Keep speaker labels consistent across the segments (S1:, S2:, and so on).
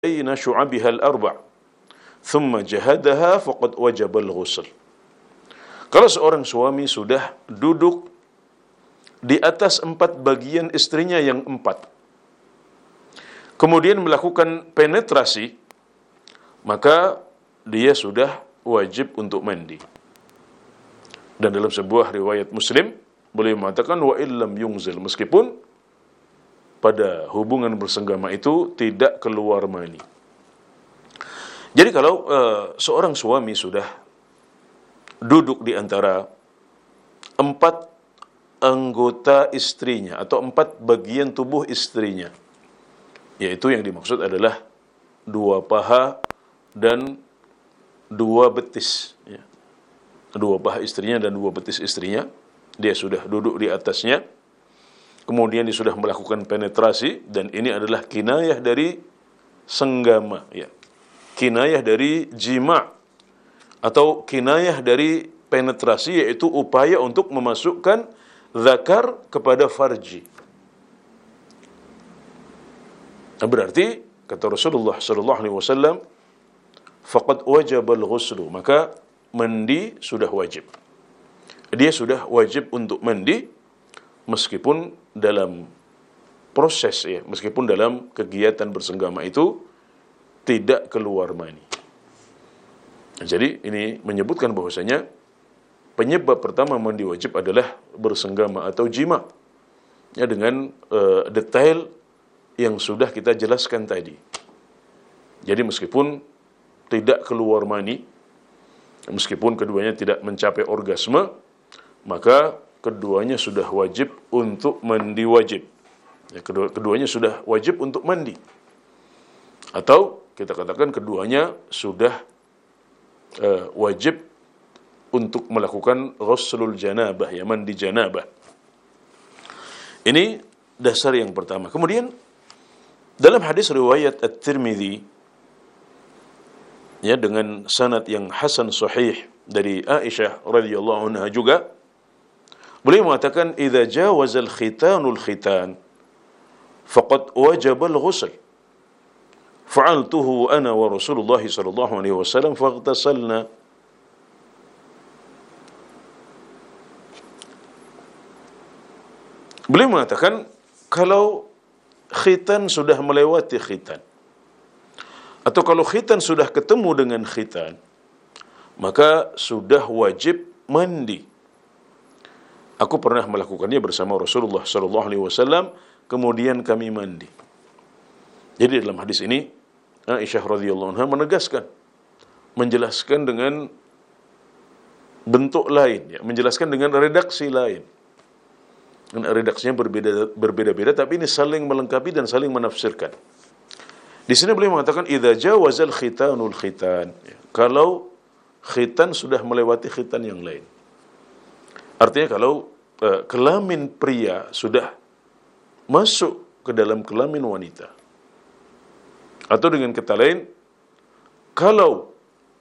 S1: baina syu'abiha al-arba' thumma jahadaha faqad wajaba al-ghusl. Kalau seorang suami sudah duduk di atas 4 bagian istrinya yang 4, kemudian melakukan penetrasi, maka dia sudah wajib untuk mandi. Dan dalam sebuah riwayat Muslim, beliau mengatakan wa illam yungzil, meskipun pada hubungan bersenggama itu tidak keluar mani. Jadi kalau seorang suami sudah duduk di antara 4 anggota istrinya atau 4 bagian tubuh istrinya, yaitu yang dimaksud adalah 2 paha dan 2 betis, ya. 2 paha istrinya dan 2 betis istrinya, dia sudah duduk di atasnya, kemudian dia sudah melakukan penetrasi, dan ini adalah kinayah dari senggama, ya. Kinayah dari jima' atau kinayah dari penetrasi, yaitu upaya untuk memasukkan zakar kepada farji. Berarti kata Rasulullah sallallahu alaihi wasallam, faqad wajaba al-ghuslu, maka mandi sudah wajib. Dia sudah wajib untuk mandi meskipun dalam proses, ya, meskipun dalam kegiatan bersenggama itu tidak keluar mani. Jadi ini menyebutkan bahwasanya penyebab pertama mandi wajib adalah bersenggama atau jima, ya, dengan detail yang sudah kita jelaskan tadi. Jadi meskipun tidak keluar mani, meskipun keduanya tidak mencapai orgasme, maka keduanya sudah wajib untuk mandi wajib. Ya, keduanya sudah wajib untuk mandi. Atau kita katakan keduanya sudah wajib untuk melakukan ghuslul janabah, ya, mandi janabah. Ini dasar yang pertama. Kemudian dalam hadis riwayat At-Tirmidzi, ya, dengan sanad yang hasan sahih dari Aisyah radhiyallahu anha juga, beliau mengatakan idza jawazal khitanul khitan faqad wajaba al-ghusl. Fa'altuhu ana wa Rasulullah sallallahu alaihi wasallam faghtasalna. Beliau mengatakan kalau khitan sudah melewati khitan, atau kalau khitan sudah ketemu dengan khitan, maka sudah wajib mandi. Aku pernah melakukannya bersama Rasulullah sallallahu alaihi wasallam, kemudian kami mandi. Jadi dalam hadis ini Aisyah radhiyallahu anha menegaskan, menjelaskan dengan bentuk lain, ya, menjelaskan dengan redaksi lain. Dan redaksinya berbeda-beda, tapi ini saling melengkapi dan saling menafsirkan. Di sini beliau mengatakan idza jawazal khitanul khitan, ya, kalau khitan sudah melewati khitan yang lain. Artinya kalau kelamin pria sudah masuk ke dalam kelamin wanita. Atau dengan kata lain, kalau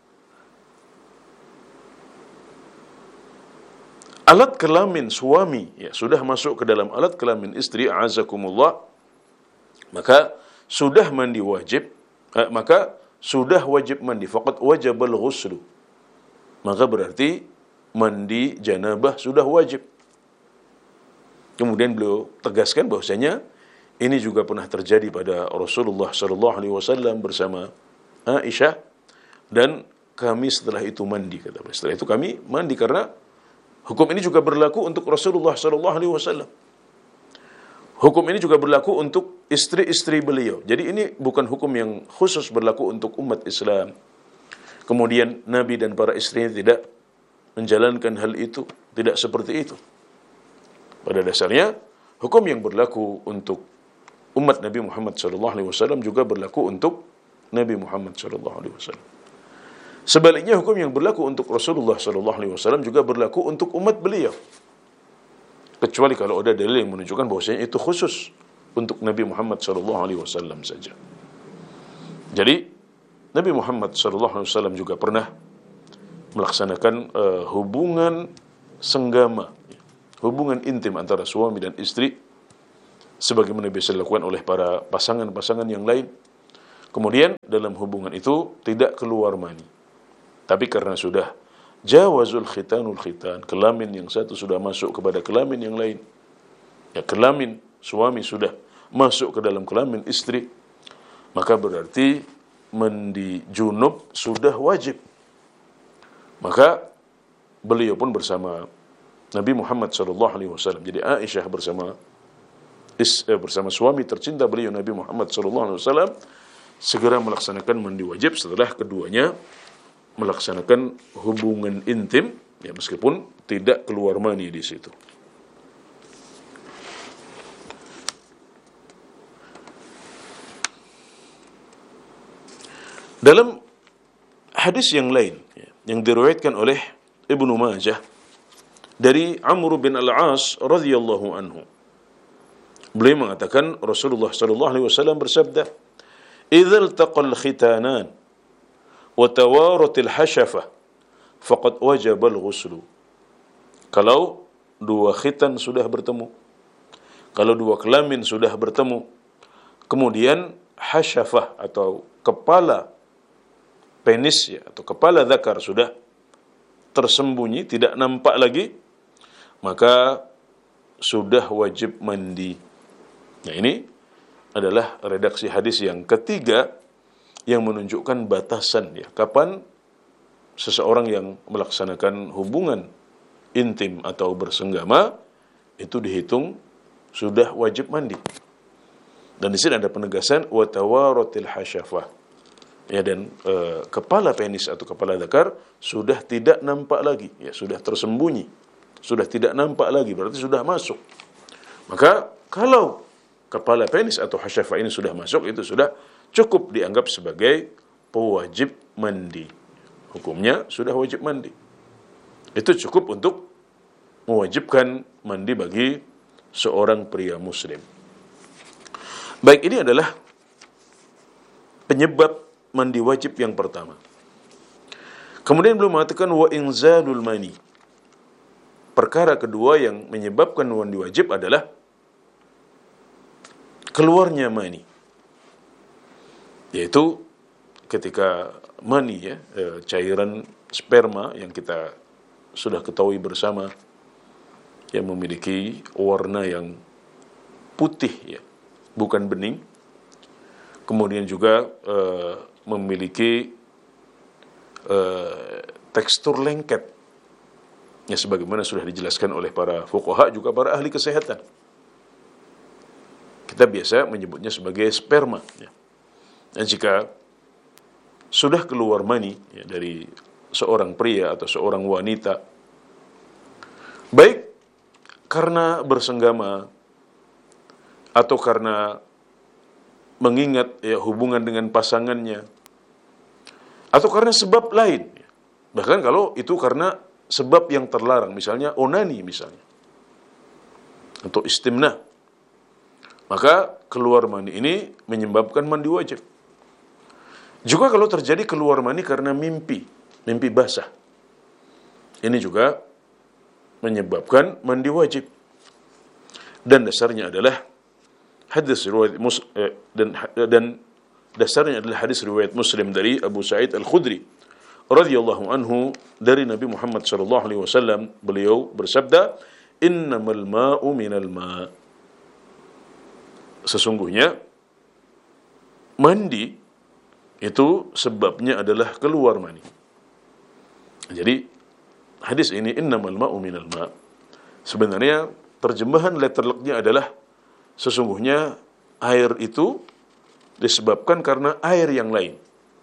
S1: alat kelamin suami, ya, sudah masuk ke dalam alat kelamin istri, a'azakumullah, maka sudah mandi wajib, maka sudah wajib mandi, faqad wajabal ghuslu, maka berarti mandi janabah sudah wajib. Kemudian beliau tegaskan bahwasanya ini juga pernah terjadi pada Rasulullah sallallahu alaihi wasallam bersama Aisyah, dan kami setelah itu mandi, kata beliau. Setelah itu kami mandi karena hukum ini juga berlaku untuk Rasulullah sallallahu alaihi wasallam. Hukum ini juga berlaku untuk istri-istri beliau. Jadi ini bukan hukum yang khusus berlaku untuk umat Islam. Kemudian Nabi dan para istrinya tidak menjalankan hal itu, tidak seperti itu. Pada dasarnya hukum yang berlaku untuk umat Nabi Muhammad sallallahu alaihi wasallam juga berlaku untuk Nabi Muhammad sallallahu alaihi wasallam. Sebaliknya hukum yang berlaku untuk Rasulullah sallallahu alaihi wasallam juga berlaku untuk umat beliau. Kecuali kalau ada dalil yang menunjukkan bahwasanya itu khusus untuk Nabi Muhammad sallallahu alaihi wasallam saja. Jadi Nabi Muhammad sallallahu alaihi wasallam juga pernah melaksanakan hubungan senggama, hubungan intim antara suami dan istri, sebagaimana biasa dilakukan oleh para pasangan-pasangan yang lain. Kemudian dalam hubungan itu tidak keluar mani. Tapi karena sudah jawazul khitanul khitan, kelamin yang satu sudah masuk kepada kelamin yang lain. Ya, kelamin suami sudah masuk ke dalam kelamin istri, maka berarti mandi junub sudah wajib. Maka beliau pun bersama Nabi Muhammad SAW. Jadi Aisyah bersama suami tercinta beliau Nabi Muhammad SAW segera melaksanakan mandi wajib setelah keduanya melaksanakan hubungan intim, ya meskipun tidak keluar mani di situ. Dalam hadis yang lain yang diriwayatkan oleh Ibnu Majah dari Amr bin Al-As radhiyallahu anhu, beliau mengatakan Rasulullah sallallahu alaihi wasallam bersabda, "Idza iltaqal khitanan wa tawaratil hashafah faqad wajaba al-ghusl." Kalau dua khitan sudah bertemu, kalau dua kelamin sudah bertemu, kemudian hashafah atau kepala penis ya, atau kepala zakar sudah tersembunyi, tidak nampak lagi, maka sudah wajib mandi. Nah, ini adalah redaksi hadis yang ketiga yang menunjukkan batasan ya, kapan seseorang yang melaksanakan hubungan intim atau bersenggama itu dihitung sudah wajib mandi. Dan di sini ada penegasan wa tawaratil hasyafah. Ya, dan kepala penis atau kepala zakar sudah tidak nampak lagi, ya sudah tersembunyi, sudah tidak nampak lagi, berarti sudah masuk. Maka kalau kepala penis atau hasyafah ini sudah masuk, itu sudah cukup dianggap sebagai pewajib mandi. Hukumnya sudah wajib mandi. Itu cukup untuk mewajibkan mandi bagi seorang pria muslim. Baik, ini adalah penyebab mandi wajib yang pertama. Kemudian beliau mengatakan wa inzalul mani. Perkara kedua yang menyebabkan mandi wajib adalah keluarnya mani. Yaitu ketika mani ya, cairan sperma yang kita sudah ketahui bersama yang memiliki warna yang putih ya, bukan bening. Kemudian juga memiliki tekstur lengket, ya sebagaimana sudah dijelaskan oleh para fuqaha juga para ahli kesehatan. Kita biasa menyebutnya sebagai sperma. Ya. Dan jika sudah keluar mani ya, dari seorang pria atau seorang wanita, baik karena bersenggama atau karena mengingat ya, hubungan dengan pasangannya, atau karena sebab lain, bahkan kalau itu karena sebab yang terlarang, misalnya onani misalnya, atau istimna, maka keluar mani ini menyebabkan mandi wajib. Juga kalau terjadi keluar mani karena mimpi basah, ini juga menyebabkan mandi wajib. Dan dasarnya adalah hadis riwayat dan dasarnya adalah hadis riwayat Muslim dari Abu Sa'id Al-Khudri radhiyallahu anhu dari Nabi Muhammad sallallahu alaihi wasallam, beliau bersabda, "Innamal ma'u minal ma'." Sesungguhnya mandi itu sebabnya adalah keluar mani. Jadi hadis ini innamal ma'u minal ma', sebenarnya terjemahan letterlocknya adalah sesungguhnya air itu disebabkan karena air yang lain.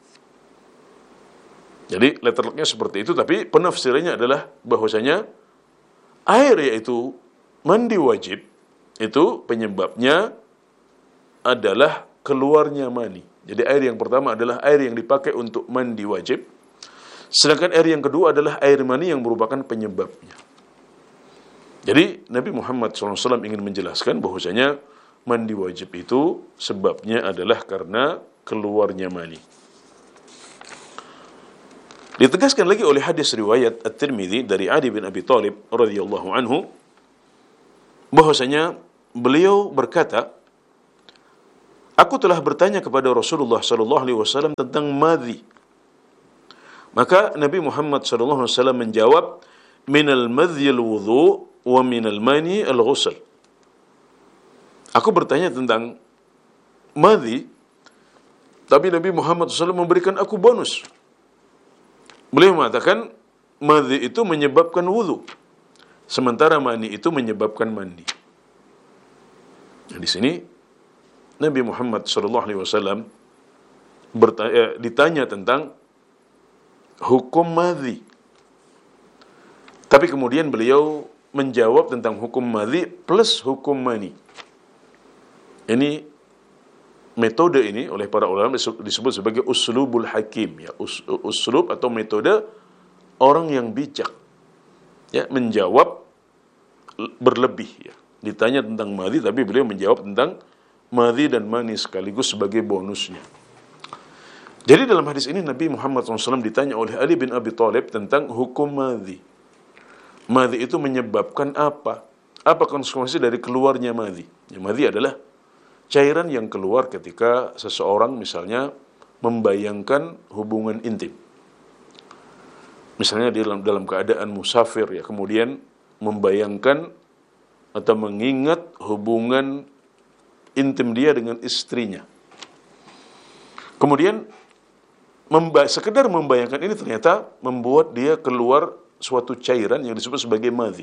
S1: Jadi letterlocknya seperti itu, tapi penafsirannya adalah bahwasanya air yaitu mandi wajib itu penyebabnya adalah keluarnya mani. Jadi air yang pertama adalah air yang dipakai untuk mandi wajib, sedangkan air yang kedua adalah air mani yang merupakan penyebabnya. Jadi Nabi Muhammad SAW ingin menjelaskan bahwasanya mandi wajib itu sebabnya adalah karena keluarnya mani. Ditegaskan lagi oleh hadis riwayat At-Tirmidzi dari Ali bin Abi Thalib radhiyallahu anhu bahwasanya beliau berkata, Aku telah bertanya kepada Rasulullah sallallahu alaihi wasallam tentang madhi. Maka Nabi Muhammad sallallahu alaihi wasallam menjawab, minal madhi al-wudu wa minal mani al-ghusl. Aku bertanya tentang madhi, tapi Nabi Muhammad SAW memberikan aku bonus. Beliau mengatakan madhi itu menyebabkan wudu, sementara mani itu menyebabkan mandi. Nah, di sini Nabi Muhammad SAW ditanya tentang hukum madhi, tapi kemudian beliau menjawab tentang hukum madhi plus hukum mani. Ini metode ini oleh para ulama disebut sebagai uslubul hakim, ya, uslub atau metode orang yang bijak, ya, menjawab berlebih, ya. Ditanya tentang madhi tapi beliau menjawab tentang madhi dan mani sekaligus sebagai bonusnya. Jadi dalam hadis ini Nabi Muhammad SAW ditanya oleh Ali bin Abi Thalib tentang hukum madhi. Madhi itu menyebabkan apa? Apa konsekuensi dari keluarnya madhi? Ya, madhi adalah cairan yang keluar ketika seseorang misalnya membayangkan hubungan intim. Misalnya dia dalam keadaan musafir, ya, kemudian membayangkan atau mengingat hubungan intim dia dengan istrinya. Kemudian sekedar membayangkan ini ternyata membuat dia keluar suatu cairan yang disebut sebagai madhi.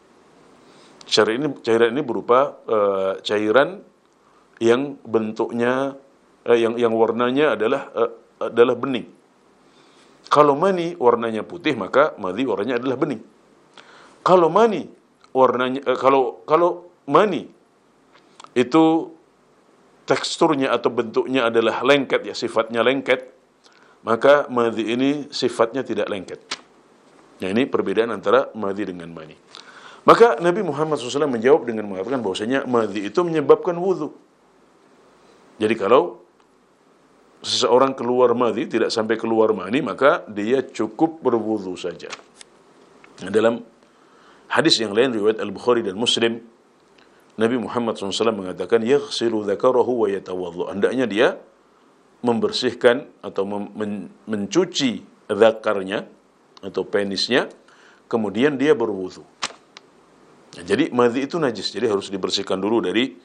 S1: Cairan ini berupa cairan yang bentuknya yang warnanya adalah bening. Kalau mani warnanya putih, maka madhi warnanya adalah bening. Kalau mani warnanya kalau mani itu teksturnya atau bentuknya adalah lengket, ya, sifatnya lengket, maka madhi ini sifatnya tidak lengket. Nah, ini perbedaan antara madhi dengan mani. Maka Nabi Muhammad SAW menjawab dengan mengatakan bahwasanya madhi itu menyebabkan wudu. Jadi kalau seseorang keluar madhi tidak sampai keluar mani, maka dia cukup berwudu saja. Nah, dalam hadis yang lain riwayat Al-Bukhari dan Muslim, Nabi Muhammad SAW mengatakan yaghsilu dzakarahu wa yatawaddu. Hendaknya dia membersihkan atau mencuci dzakarnya atau penisnya, kemudian dia berwudu. Nah, jadi madhi itu najis, jadi harus dibersihkan dulu dari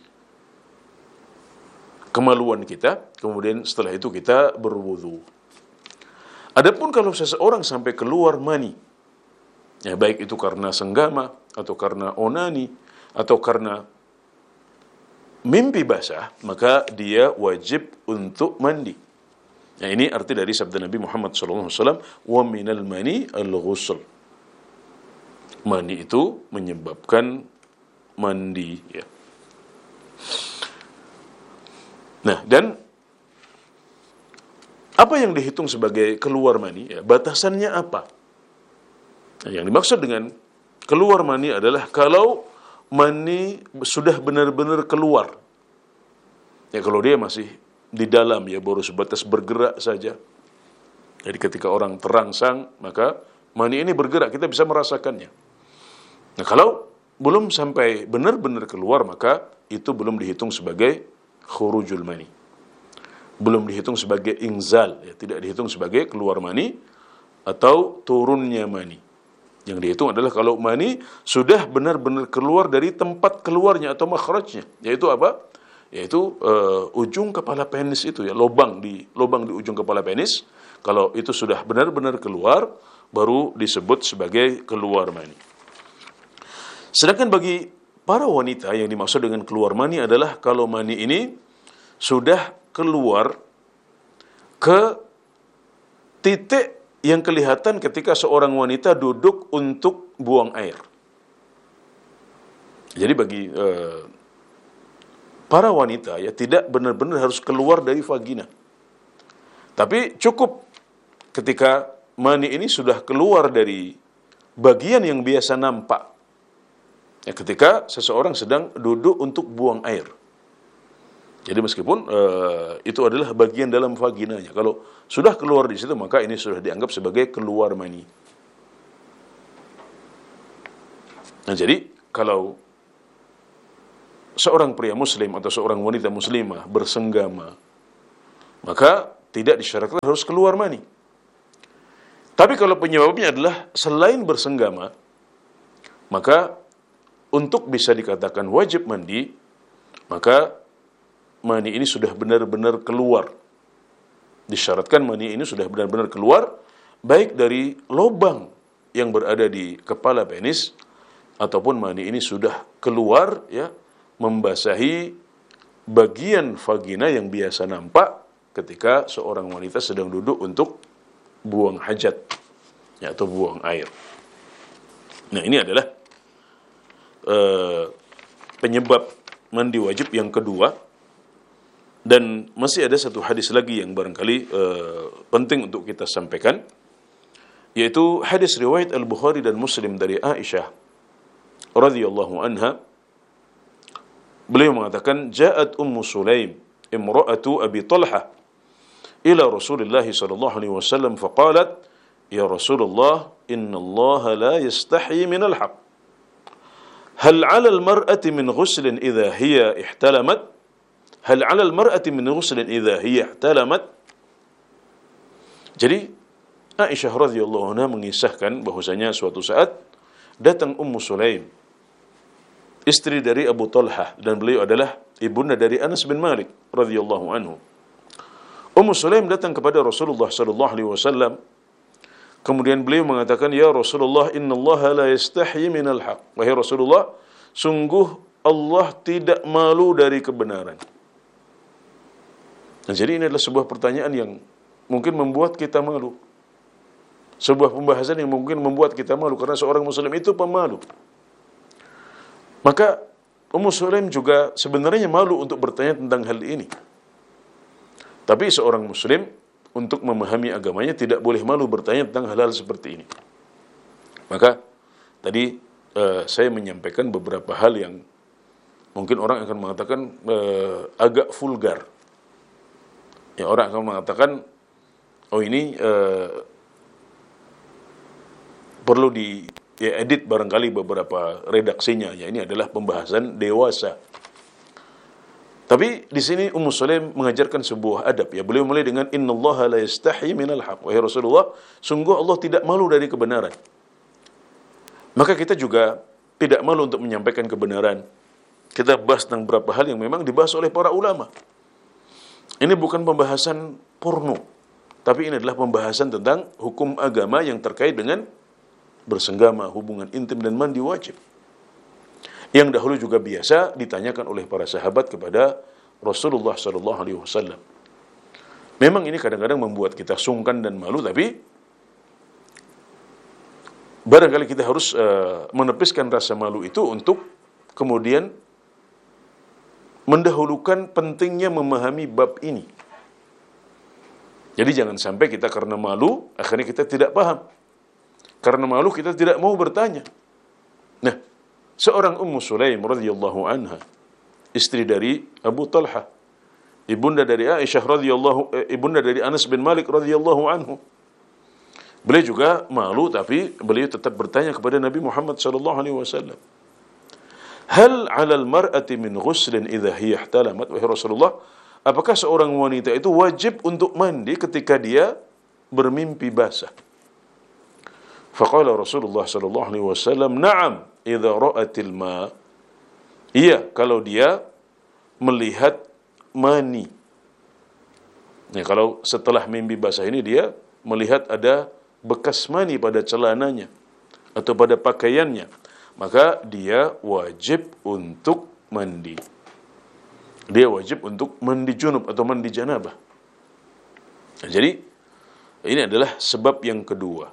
S1: kemaluan kita, kemudian setelah itu kita berwudu. Adapun kalau seseorang sampai keluar mani, ya, baik itu karena senggama atau karena onani atau karena mimpi basah, maka dia wajib untuk mandi. Nah, ini arti dari sabda Nabi Muhammad SAW, wa minal mani al-ghusl. Mani itu menyebabkan mandi, ya. Nah, dan apa yang dihitung sebagai keluar mani? Ya, batasannya apa? Nah, yang dimaksud dengan keluar mani adalah kalau mani sudah benar-benar keluar. Ya, kalau dia masih di dalam, ya, baru sebatas bergerak saja. Jadi ketika orang terangsang, maka mani ini bergerak, kita bisa merasakannya. Nah, kalau belum sampai benar-benar keluar, maka itu belum dihitung sebagai khurujul mani, belum dihitung sebagai inzal, ya, tidak dihitung sebagai keluar mani atau turunnya mani. Yang dihitung adalah kalau mani sudah benar-benar keluar dari tempat keluarnya atau makhrajnya, yaitu apa? Yaitu ujung kepala penis itu, ya, lubang di ujung kepala penis. Kalau itu sudah benar-benar keluar, baru disebut sebagai keluar mani. Sedangkan bagi para wanita yang dimaksud dengan keluar mani adalah kalau mani ini sudah keluar ke titik yang kelihatan ketika seorang wanita duduk untuk buang air. Jadi bagi para wanita, ya, tidak benar-benar harus keluar dari vagina. Tapi cukup ketika mani ini sudah keluar dari bagian yang biasa nampak. Ya, ketika seseorang sedang duduk untuk buang air. Jadi meskipun itu adalah bagian dalam vaginanya, kalau sudah keluar di situ, maka ini sudah dianggap sebagai keluar mani. Nah, jadi kalau seorang pria muslim atau seorang wanita muslimah bersenggama, maka tidak disyaratkan harus keluar mani. Tapi kalau penyebabnya adalah selain bersenggama, maka untuk bisa dikatakan wajib mandi, maka mani ini sudah benar-benar keluar. Disyaratkan mani ini sudah benar-benar keluar, baik dari lubang yang berada di kepala penis, ataupun mani ini sudah keluar, ya, membasahi bagian vagina yang biasa nampak ketika seorang wanita sedang duduk untuk buang hajat, ya, atau buang air. Nah, ini adalah penyebab mandi wajib yang kedua. Dan masih ada satu hadis lagi yang barangkali penting untuk kita sampaikan, yaitu hadis riwayat Al-Bukhari dan Muslim dari Aisyah radhiyallahu anha. Beliau mengatakan, ja'at Ummu Sulaim imra'atu Abi Talha ila Rasulillah sallallahu alaihi wasallam faqalat, ya Rasulullah, inna Allah la yastahi min al-haq. Hal 'ala al-mar'ati min ghuslin idha hiya ihtalamat? Hal 'ala al-mar'ati min ghuslin idha hiya ihtalamat? Jadi Aisyah radhiyallahu anha mengisahkan bahwasanya suatu saat datang Ummu Sulaim, istri dari Abu Talhah, dan beliau adalah ibunda dari Anas bin Malik radhiyallahu anhu. Ummu Sulaim datang kepada Rasulullah sallallahu alaihi wasallam. Kemudian beliau mengatakan, ya Rasulullah, innallaha la yastahi minal haq. Wahai Rasulullah, sungguh Allah tidak malu dari kebenaran. Nah, jadi ini adalah sebuah pertanyaan yang mungkin membuat kita malu. Sebuah pembahasan yang mungkin membuat kita malu, karena seorang muslim itu pemalu. Maka Ummu Sulaim juga sebenarnya malu untuk bertanya tentang hal ini. Tapi seorang muslim untuk memahami agamanya tidak boleh malu bertanya tentang hal-hal seperti ini. Maka tadi saya menyampaikan beberapa hal yang mungkin orang akan mengatakan agak vulgar. Ya, orang akan mengatakan, oh ini perlu edit barangkali beberapa redaksinya. Ya, ini adalah pembahasan dewasa. Tapi di sini Ummu Sulaim mengajarkan sebuah adab, ya. Beliau mulai dengan innallaha la yastahi minal haq. Wahai Rasulullah, sungguh Allah tidak malu dari kebenaran. Maka kita juga tidak malu untuk menyampaikan kebenaran. Kita bahas tentang beberapa hal yang memang dibahas oleh para ulama. Ini bukan pembahasan porno, tapi ini adalah pembahasan tentang hukum agama yang terkait dengan bersenggama, hubungan intim, dan mandi wajib, yang dahulu juga biasa ditanyakan oleh para sahabat kepada Rasulullah sallallahu alaihi wasallam. Memang ini kadang-kadang membuat kita sungkan dan malu, tapi barangkali kita harus menepiskan rasa malu itu untuk kemudian mendahulukan pentingnya memahami bab ini. Jadi jangan sampai kita karena malu akhirnya kita tidak paham. Karena malu kita tidak mau bertanya. Nah, seorang Ummu Sulaim radhiyallahu anha, istri dari Abu Talha, ibunda dari Aisyah ibunda dari Anas bin Malik radhiyallahu anhu. Beliau juga malu, tapi beliau tetap bertanya kepada Nabi Muhammad sallallahu alaihi wasallam. Hal 'alal mar'ati min ghuslin idza hiya ihtalamat? Wahai Rasulullah, apakah seorang wanita itu wajib untuk mandi ketika dia bermimpi basah? Faqala Rasulullah sallallahu alaihi wasallam, "Na'am, idza ra'atil ma." Iya, kalau dia melihat mani. Nah, kalau setelah mimpi basah ini dia melihat ada bekas mani pada celananya atau pada pakaiannya, maka dia wajib untuk mandi. Dia wajib untuk mandi junub atau mandi janabah. Nah, jadi ini adalah sebab yang kedua.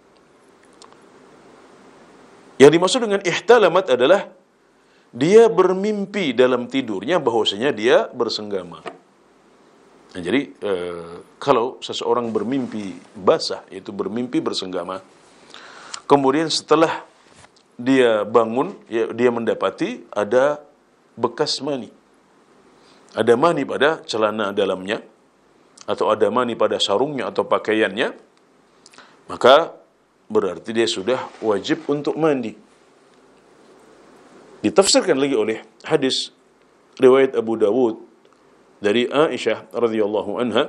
S1: Yang dimaksud dengan ihtalamat adalah dia bermimpi dalam tidurnya bahwasanya dia bersenggama. Nah, jadi kalau seseorang bermimpi basah, yaitu bermimpi bersenggama, kemudian setelah dia bangun, dia mendapati ada bekas mani. Ada mani pada celana dalamnya, atau ada mani pada sarungnya atau pakaiannya, maka berarti dia sudah wajib untuk mandi. Ditafsirkan lagi oleh hadis riwayat Abu Dawud dari Aisyah radhiyallahu anha,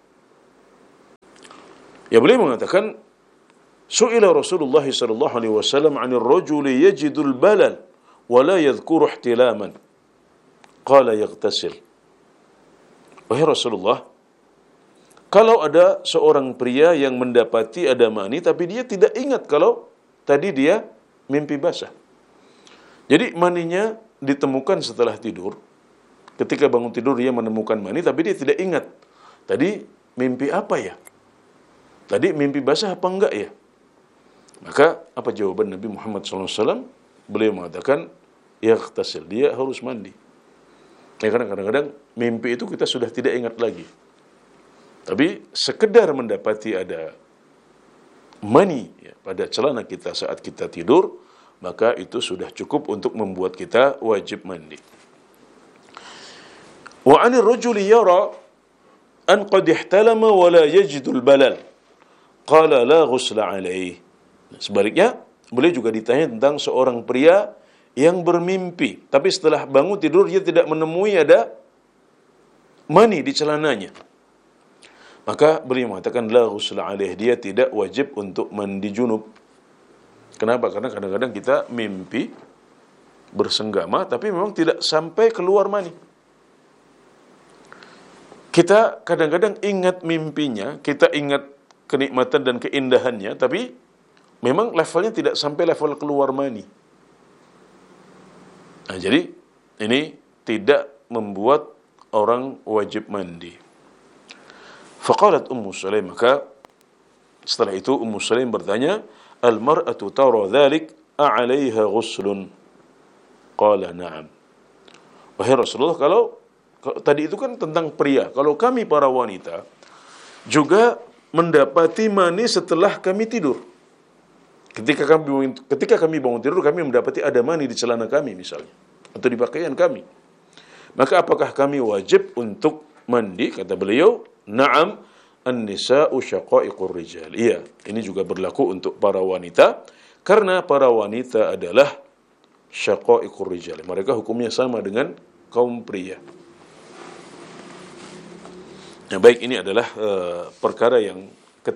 S1: ya beliau mengatakan, su'ila Rasulullah sallallahu alaihi wasallam 'anil rajuli yajidul balal wa la yadhkuru ihtilaman. Qala yaghtasil. Wahai Rasulullah, kalau ada seorang pria yang mendapati ada mani tapi dia tidak ingat kalau tadi dia mimpi basah. Jadi maninya ditemukan setelah tidur. Ketika bangun tidur dia menemukan mani tapi dia tidak ingat. Tadi mimpi apa ya? Tadi mimpi basah apa enggak ya? Maka apa jawaban Nabi Muhammad SAW? Beliau mengatakan, yaghtasil, dia harus mandi. Ya, karena kadang-kadang mimpi itu kita sudah tidak ingat lagi. Tapi sekedar mendapati ada mani ya, pada celana kita saat kita tidur, maka itu sudah cukup untuk membuat kita wajib mandi. Wa 'anil rajuli yara an qad ihtalama wa la yajidul balal. Qala la ghusla 'alaihi. Sebaliknya, beliau juga ditanya tentang seorang pria yang bermimpi, tapi setelah bangun tidur dia tidak menemui ada mani di celananya. Maka beliau mengatakan la ghusla 'alaihi, dia tidak wajib untuk mandi junub. Kenapa? Karena kadang-kadang kita mimpi bersenggama tapi memang tidak sampai keluar mani. Kita kadang-kadang ingat mimpinya, kita ingat kenikmatan dan keindahannya, tapi memang levelnya tidak sampai level keluar mani. Nah, jadi ini tidak membuat orang wajib mandi. Faqalat Ummu Sulaim, maka setelah itu Ummu Sulaim bertanya, al-mar'atu tara dhalik a'alaiha ghuslun? Qala na'am. Wahai Rasulullah, kalau tadi itu kan tentang pria, kalau kami para wanita juga mendapati mani setelah kami tidur. Ketika kami bangun tidur, kami mendapati ada mani di celana kami misalnya, atau di pakaian kami. Maka apakah kami wajib untuk mandi? Kata beliau, na'am, an-nisa'u syaqa'iqur rijal. Iya, ini juga berlaku untuk para wanita, karena para wanita adalah syaqa'iqur rijal. Mereka hukumnya sama dengan kaum pria. Nah, baik, ini adalah perkara yang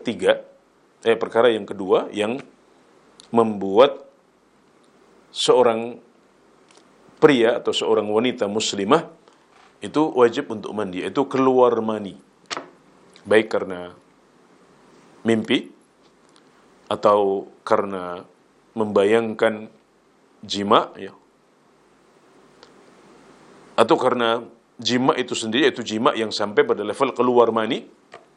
S1: kedua yang membuat seorang pria atau seorang wanita muslimah itu wajib untuk mandi, itu keluar mani, baik karena mimpi atau karena membayangkan jima, ya, atau karena jima itu sendiri, yaitu jima yang sampai pada level keluar mani,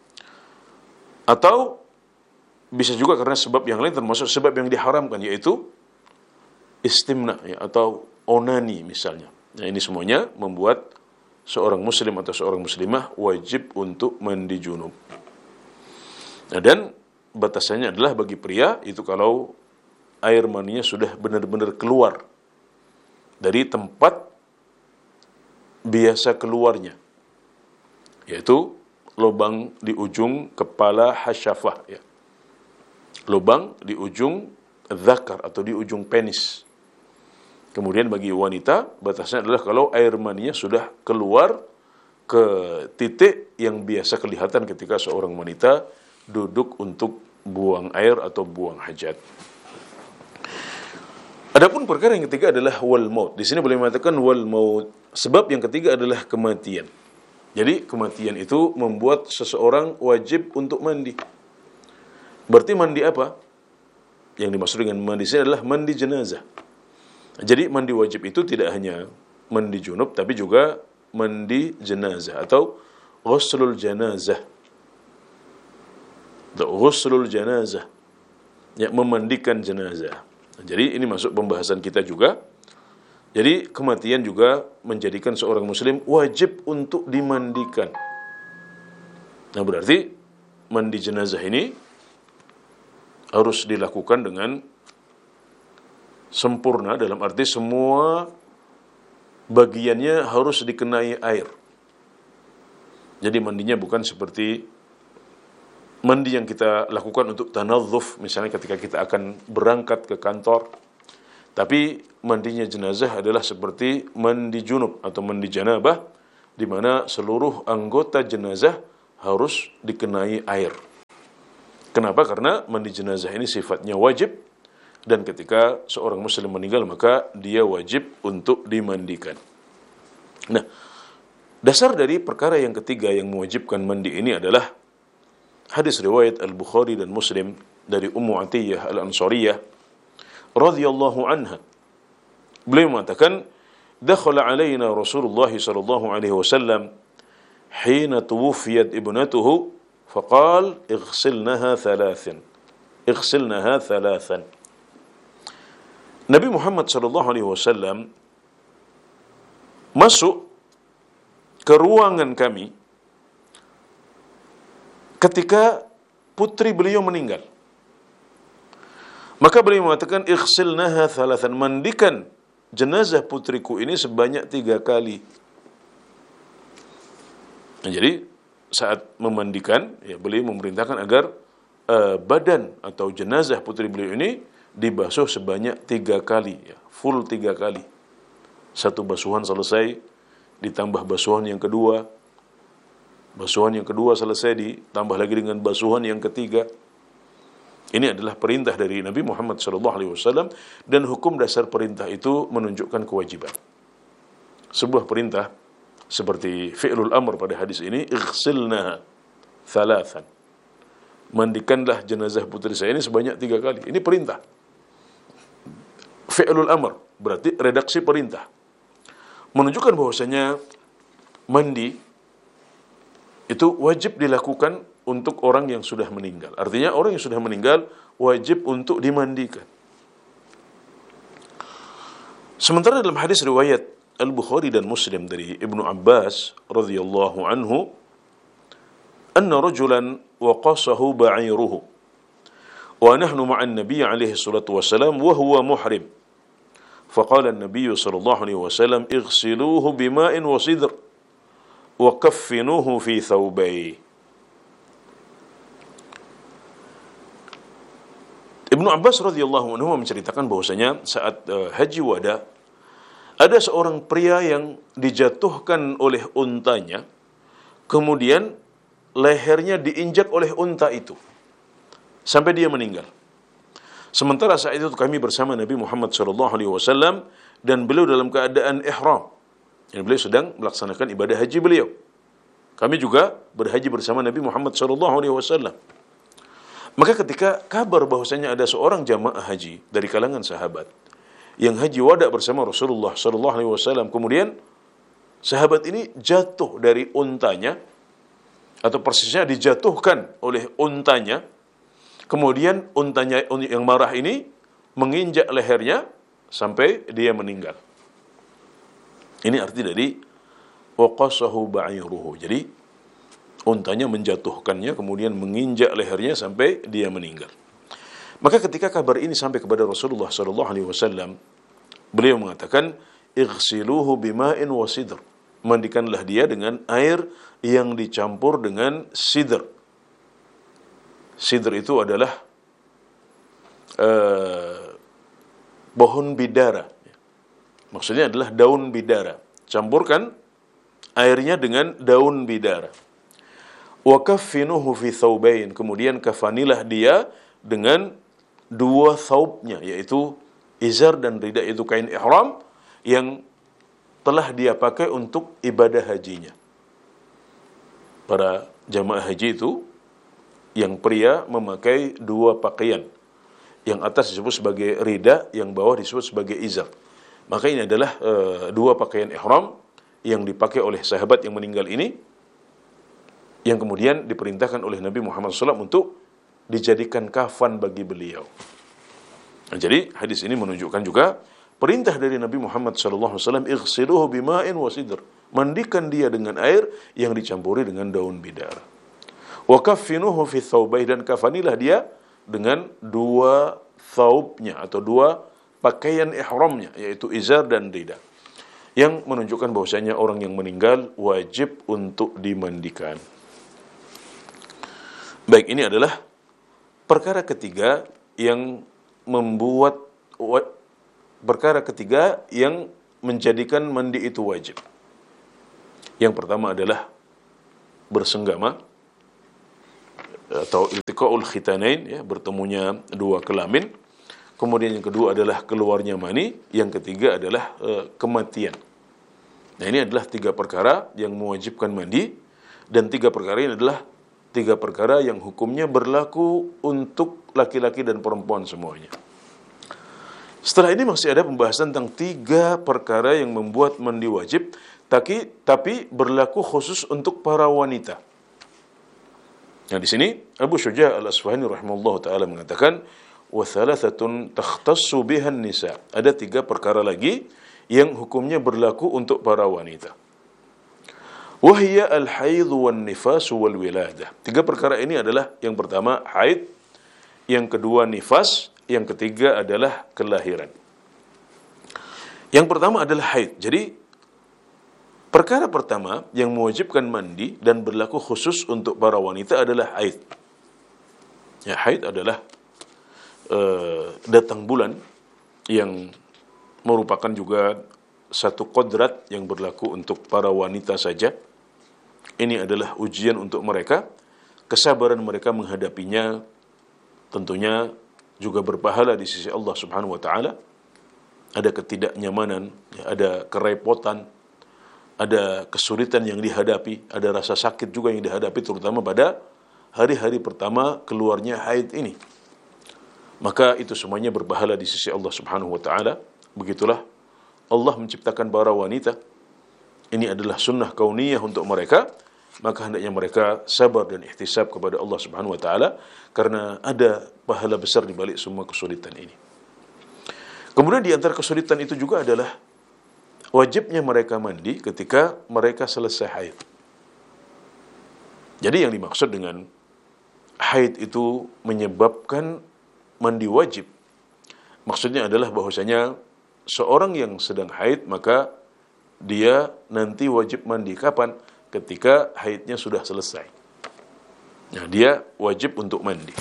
S1: atau bisa juga karena sebab yang lain, termasuk sebab yang diharamkan, yaitu istimna, ya, atau onani misalnya. Nah, ini semuanya membuat seorang muslim atau seorang muslimah wajib untuk mandi junub. Nah, dan batasannya adalah bagi pria itu kalau air maninya sudah benar-benar keluar dari tempat biasa keluarnya, yaitu lubang di ujung kepala hasyafah, ya, lubang di ujung dzakar atau di ujung penis. Kemudian bagi wanita batasnya adalah kalau air maninya sudah keluar ke titik yang biasa kelihatan ketika seorang wanita duduk untuk buang air atau buang hajat. Adapun perkara yang ketiga adalah wal maut. Di sini boleh mengatakan wal maut, sebab yang ketiga adalah kematian. Jadi kematian itu membuat seseorang wajib untuk mandi. Berarti mandi apa? Yang dimaksud dengan mandi sini adalah mandi jenazah. Jadi mandi wajib itu tidak hanya mandi junub, tapi juga mandi jenazah atau ghuslul janazah. Ghuslul janazah, ya, memandikan jenazah. Jadi ini masuk pembahasan kita juga. Jadi kematian juga menjadikan seorang muslim wajib untuk dimandikan. Nah, berarti mandi jenazah ini harus dilakukan dengan sempurna, dalam arti semua bagiannya harus dikenai air. Jadi mandinya bukan seperti mandi yang kita lakukan untuk tanadzuf, misalnya ketika kita akan berangkat ke kantor, Tapi mandinya jenazah adalah seperti mandi junub atau mandi janabah, di mana seluruh anggota jenazah harus dikenai air. Kenapa? Karena mandi jenazah ini sifatnya wajib, dan ketika seorang muslim meninggal maka dia wajib untuk dimandikan. Nah, dasar dari perkara yang ketiga yang mewajibkan mandi ini adalah hadis riwayat Al-Bukhari dan Muslim dari Ummu Atiyah Al-Ansariyah radhiyallahu anha. Beliau mengatakan, "Dakhala alaina Rasulullah sallallahu alaihi wasallam hina tuwfiyat ibnatuhu faqal ighsilnaha thalathan." Nabi Muhammad sallallahu alaihi wasallam masuk ke ruangan kami ketika putri beliau meninggal. Maka beliau mengatakan, ighsilnaha thalathan, mandikan jenazah putriku ini sebanyak 3 kali. Nah, jadi saat memandikan, ya, beliau memerintahkan agar badan atau jenazah putri beliau ini dibasuh sebanyak 3 kali, ya, full 3 kali. Satu basuhan selesai, ditambah basuhan yang kedua. Basuhan yang kedua selesai, ditambah lagi dengan basuhan yang ketiga. Ini adalah perintah dari Nabi Muhammad SAW, dan hukum dasar perintah itu menunjukkan kewajiban. Sebuah perintah seperti fi'lul amr pada hadis ini, ighsilna thalathan, mandikanlah jenazah putri saya ini sebanyak 3 kali. Ini perintah. Fi'lul amr berarti redaksi perintah, menunjukkan bahwasanya mandi itu wajib dilakukan untuk orang yang sudah meninggal. Artinya orang yang sudah meninggal wajib untuk dimandikan. Sementara dalam hadis riwayat Al-Bukhari dan Muslim dari Ibnu Abbas radhiyallahu anhu, anna rajulan waqasahu ba'iruhu wa nahnu ma'an nabiy alaihi salatu wassalam wa huwa muhrim. Faqala an-nabiy sallallahu alaihi wasallam ighsiluhu bima'in wa sidr wa kaffinuhu fi thawbayhi. Ibnu Abbas radhiyallahu anhu menceritakan bahwasanya saat haji wada, ada seorang pria yang dijatuhkan oleh untanya, kemudian lehernya diinjak oleh unta itu sampai dia meninggal. Sementara saat itu kami bersama Nabi Muhammad SAW dan beliau dalam keadaan ihram. Dan beliau sedang melaksanakan ibadah haji beliau. Kami juga berhaji bersama Nabi Muhammad SAW. Maka ketika kabar bahwasanya ada seorang jamaah haji dari kalangan sahabat yang haji wada bersama Rasulullah SAW, kemudian sahabat ini jatuh dari untanya, atau persisnya dijatuhkan oleh untanya, kemudian untanya yang marah ini menginjak lehernya sampai dia meninggal. Ini arti dari waqasahu ba'iruhu. Jadi untanya menjatuhkannya, kemudian menginjak lehernya sampai dia meninggal. Maka ketika kabar ini sampai kepada Rasulullah SAW, beliau mengatakan, ighsiluhu bima'in wa sidr, mandikanlah dia dengan air yang dicampur dengan sidr. Sidr itu adalah pohon bidara. Maksudnya adalah daun bidara. Campurkan airnya dengan daun bidara. Wa kaffinuhu fi thawbain, kemudian kafanilah dia dengan 2 thawbnya, yaitu izar dan rida, itu kain ihram yang telah dia pakai untuk ibadah hajinya. Para jamaah haji itu yang pria memakai 2 pakaian. Yang atas disebut sebagai rida, yang bawah disebut sebagai izar. Maka ini adalah 2 pakaian ihram yang dipakai oleh sahabat yang meninggal ini, yang kemudian diperintahkan oleh Nabi Muhammad SAW untuk dijadikan kafan bagi beliau. Nah, jadi hadis ini menunjukkan juga perintah dari Nabi Muhammad SAW, ighsiluhu bima'in wa sidr, mandikan dia dengan air yang dicampuri dengan daun bidara. Wa kaffinuhu fi thawbayh, dan kafanilah dia dengan 2 thawbnya atau 2 pakaian ihramnya, yaitu izar dan rida, yang menunjukkan bahwasanya orang yang meninggal wajib untuk dimandikan. Baik, ini adalah perkara ketiga yang membuat perkara ketiga yang menjadikan mandi itu wajib. Yang pertama adalah bersenggama atau iltiqaul khitanain, ya, bertemunya dua kelamin. Kemudian yang kedua adalah keluarnya mani, yang ketiga adalah kematian. Nah, ini adalah tiga perkara yang mewajibkan mandi, dan tiga perkara ini adalah tiga perkara yang hukumnya berlaku untuk laki-laki dan perempuan semuanya. Setelah ini masih ada pembahasan tentang tiga perkara yang membuat mandi wajib, tapi berlaku khusus untuk para wanita. Nah, di sini Abu Syuja' Al-Asfahani rahimahullah ta'ala mengatakan, wa thalathatun takhtassu bihan nisa. Ada tiga perkara lagi yang hukumnya berlaku untuk para wanita. Wahya al-haid wan nifas wal wiladah. Tiga perkara ini adalah, yang pertama haid, yang kedua nifas, yang ketiga adalah kelahiran. Yang pertama adalah haid. Jadi perkara pertama yang mewajibkan mandi dan berlaku khusus untuk para wanita adalah haid. Ya, haid adalah datang bulan yang merupakan juga satu kodrat yang berlaku untuk para wanita saja. Ini adalah ujian untuk mereka. Kesabaran mereka menghadapinya tentunya juga berpahala di sisi Allah Subhanahu wa taala. Ada ketidaknyamanan, ada kerepotan, ada kesulitan yang dihadapi, ada rasa sakit juga yang dihadapi, terutama pada hari-hari pertama keluarnya haid ini. Maka itu semuanya berpahala di sisi Allah Subhanahu wa taala. Begitulah Allah menciptakan para wanita. Ini adalah sunnah kauniyah untuk mereka. Maka hendaknya mereka sabar dan ihtisab kepada Allah Subhanahu wa taala, karena ada pahala besar di balik semua kesulitan ini. Kemudian di antara kesulitan itu juga adalah wajibnya mereka mandi ketika mereka selesai haid. Jadi yang dimaksud dengan haid itu menyebabkan mandi wajib, maksudnya adalah bahwasanya seorang yang sedang haid maka dia nanti wajib mandi. Kapan? Ketika haidnya sudah selesai. Nah, dia wajib untuk mandi.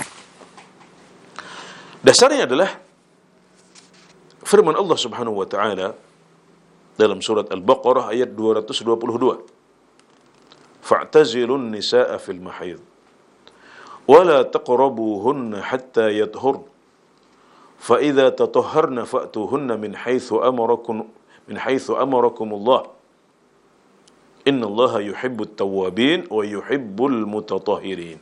S1: Dasarnya adalah firman Allah Subhanahu wa taala dalam surat Al-Baqarah ayat 222. Fa'tazilun nisaa fil mahid wa la taqrabuhunna hatta yadhhurn fa idza tatahharna fa'tuhunna min haitsu amarakum Allah innallaha yuhibbut tawwabin wa yuhibbul mutatahhirin.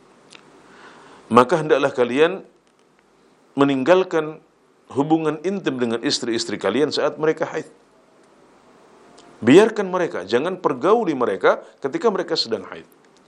S1: Maka hendaklah kalian meninggalkan hubungan intim dengan istri-istri kalian saat mereka haid. Biarkan mereka, jangan pergauli mereka ketika mereka sedang haid.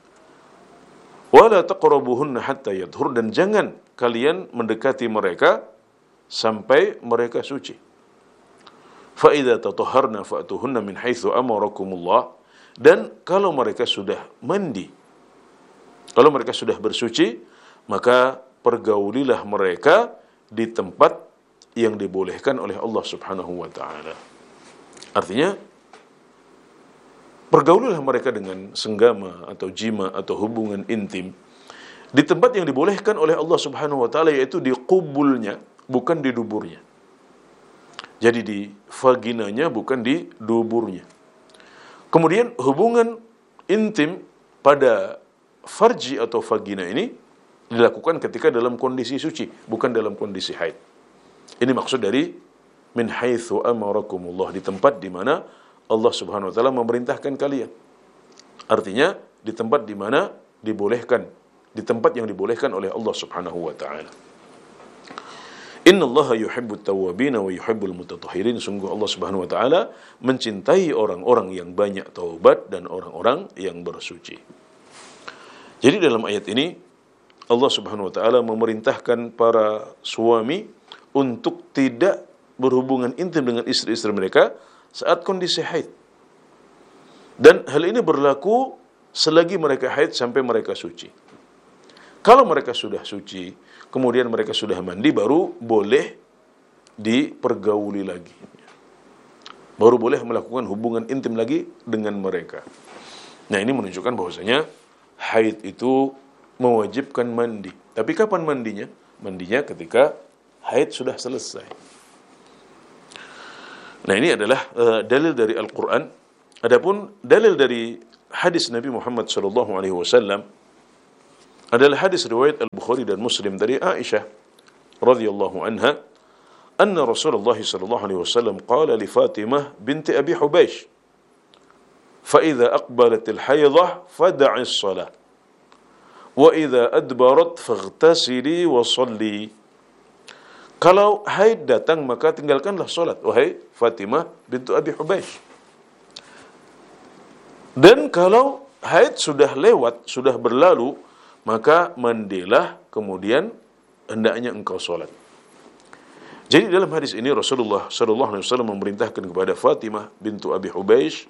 S1: Wala taqrabuhunna hatta yadhhur, dan jangan kalian mendekati mereka sampai mereka suci. Fa idza tatahharna fa'tuhunna min haitsu amarakumullah, dan kalau mereka sudah mandi, kalau mereka sudah bersuci, maka pergaulilah mereka di tempat yang dibolehkan oleh Allah Subhanahu wa taala. Artinya pergaulilah mereka dengan senggama atau jima atau hubungan intim di tempat yang dibolehkan oleh Allah Subhanahu wa taala, yaitu di qubulnya, bukan di duburnya. Jadi di vaginanya, bukan di duburnya. Kemudian hubungan intim pada farji atau vagina ini dilakukan ketika dalam kondisi suci, bukan dalam kondisi haid. Ini maksud dari min haitsu amarakumullah, di tempat di mana Allah Subhanahu wa taala memerintahkan kalian. Artinya di tempat di mana dibolehkan, di tempat yang dibolehkan oleh Allah Subhanahu wa taala. Innallaha yuhibbut tawwabin wa yuhibbul mutatahhirin. Sungguh Allah Subhanahu wa taala mencintai orang-orang yang banyak taubat dan orang-orang yang bersuci. Jadi dalam ayat ini Allah Subhanahu wa taala memerintahkan para suami untuk tidak berhubungan intim dengan istri-istri mereka saat kondisi haid. Dan hal ini berlaku selagi mereka haid sampai mereka suci. Kalau mereka sudah suci, kemudian mereka sudah mandi, baru boleh dipergauli lagi. Baru boleh melakukan hubungan intim lagi dengan mereka. Nah, ini menunjukkan bahwasanya haid itu mewajibkan mandi. Tapi kapan mandinya? Mandinya ketika haid sudah selesai. Nah, ini adalah dalil dari Al-Quran. Adapun dalil dari hadis Nabi Muhammad SAW adalah hadis riwayat Al-Bukhari dan Muslim dari Aisyah radhiyallahu anha, anna Rasulullah sallallahu alaihi wasallam qala li Fatimah binti Abi Hubaysh, fa idza aqbalat al-haydhah fad'i as-salah wa idza adbarat faghtasili wa shalli. Kalau haid datang maka tinggalkanlah salat, wahai Fatimah bintu Abi Hubaysh. Dan kalau haid sudah lewat, sudah berlalu, maka mandilah, kemudian hendaknya engkau salat. Jadi dalam hadis ini Rasulullah sallallahu alaihi wasallam memerintahkan kepada Fatimah bintu Abi Hubaysh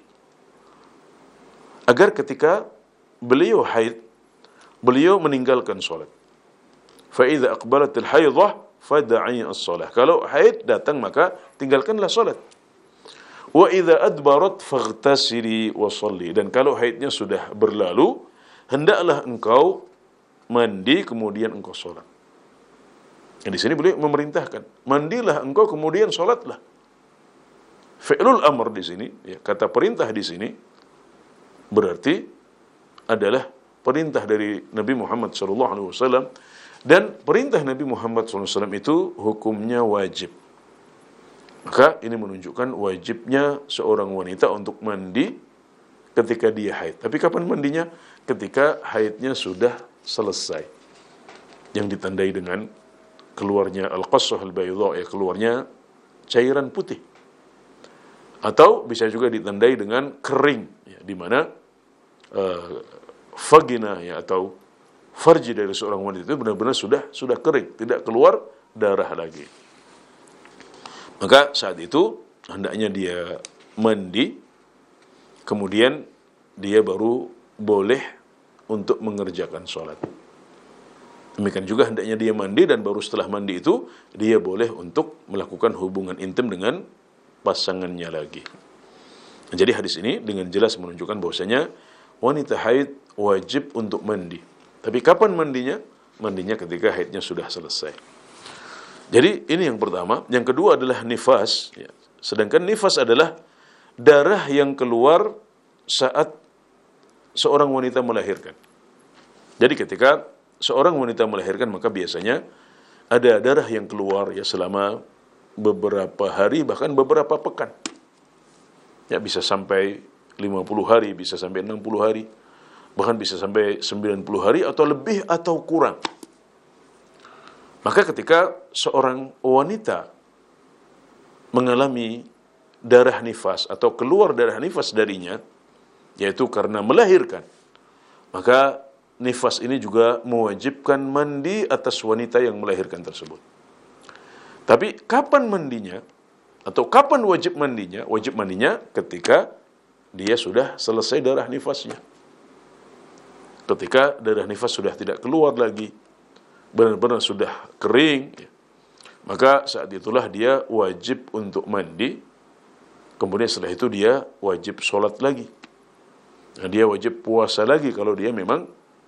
S1: agar ketika beliau haid, beliau meninggalkan salat. Fa idza aqbalatil haidhah fad'i as-salah. Kalau haid datang maka tinggalkanlah salat. Wa idza adbarat faghtasili wa shalli. Dan kalau haidnya sudah berlalu, hendaklah engkau mandi kemudian engkau salat. Di sini beliau memerintahkan, mandilah engkau kemudian salatlah. Fi'lul amr di sini, ya, kata perintah di sini berarti adalah perintah dari Nabi Muhammad SAW, dan perintah Nabi Muhammad SAW itu hukumnya wajib. Maka ini menunjukkan wajibnya seorang wanita untuk mandi ketika dia haid. Tapi kapan mandinya? Ketika haidnya sudah selesai, yang ditandai dengan keluarnya al-qassah al-baydha, ya, keluarnya cairan putih. Atau bisa juga ditandai dengan kering, ya, di mana vagina, ya, atau farji dari seorang wanita itu benar-benar sudah kering, tidak keluar darah lagi. Maka saat itu hendaknya dia mandi, kemudian dia baru boleh untuk mengerjakan sholat. Demikian juga hendaknya dia mandi, dan baru setelah mandi itu dia boleh untuk melakukan hubungan intim dengan pasangannya lagi. Jadi hadis ini dengan jelas menunjukkan bahwasanya wanita haid wajib untuk mandi. Tapi kapan mandinya? Mandinya ketika haidnya sudah selesai. Jadi ini yang pertama. Yang kedua adalah nifas, ya. Sedangkan nifas adalah darah yang keluar saat seorang wanita melahirkan. Jadi ketika seorang wanita melahirkan, maka biasanya ada darah yang keluar, ya, selama beberapa hari, bahkan beberapa pekan. Ya, bisa sampai 50 hari, bisa sampai 60 hari, bahkan bisa sampai 90 hari atau lebih atau kurang. Maka ketika seorang wanita mengalami darah nifas atau keluar darah nifas darinya, yaitu karena melahirkan, maka nifas ini juga mewajibkan mandi atas wanita yang melahirkan tersebut. Tapi kapan mandinya atau kapan wajib mandinya? Wajib mandinya ketika dia sudah selesai darah nifasnya. Ketika darah nifas sudah tidak keluar lagi, benar-benar sudah kering, ya, maka saat itulah dia wajib untuk mandi. Kemudian setelah itu dia wajib sholat lagi. Nah, dia wajib puasa lagi kalau dia memang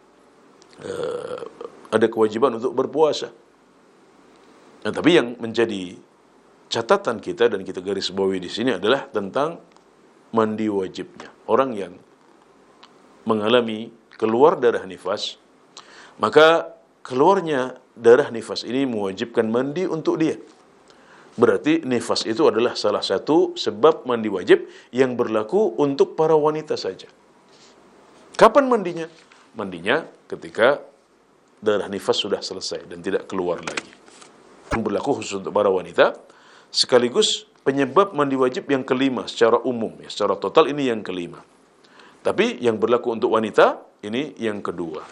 S1: ada kewajiban untuk berpuasa. Nah, tapi yang menjadi catatan kita dan kita garis bawahi di sini adalah tentang mandi wajibnya. Orang yang mengalami keluar darah nifas, maka keluarnya darah nifas ini mewajibkan mandi untuk dia. Berarti nifas itu adalah salah satu sebab mandi wajib yang berlaku untuk para wanita saja. Kapan mandinya? Mandinya ketika darah nifas sudah selesai dan tidak keluar lagi. Yang berlaku khusus untuk para wanita, sekaligus penyebab mandi wajib yang kelima secara umum, ya, secara total ini yang kelima. Tapi yang berlaku untuk wanita ini yang kedua.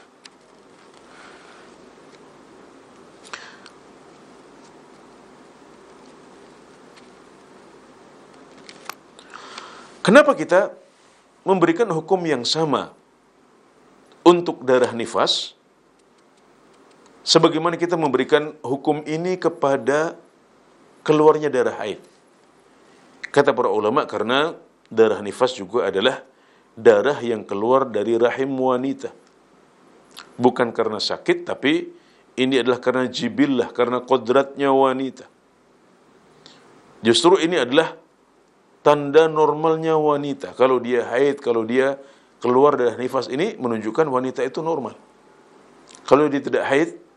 S1: Kenapa kita memberikan hukum yang sama untuk darah nifas sebagaimana kita memberikan hukum ini kepada keluarnya darah haid? Kata para ulama, karena darah nifas juga adalah darah yang keluar dari rahim wanita. Bukan karena sakit, tapi ini adalah karena jibillah, karena kodratnya wanita. Justru ini adalah tanda normalnya wanita. Kalau dia haid, kalau dia keluar dari nifas ini menunjukkan wanita itu normal. Kalau dia tidak haid,